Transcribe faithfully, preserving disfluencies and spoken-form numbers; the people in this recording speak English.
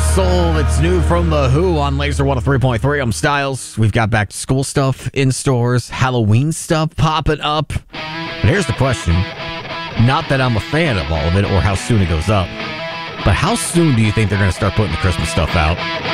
Soul. It's new from The Who on Laser one oh three point three. I'm Styles. We've got back to school stuff in stores, Halloween stuff popping up. But here's the question. Not that I'm a fan of all of it or how soon it goes up, but how soon do you think they're going to start putting the Christmas stuff out?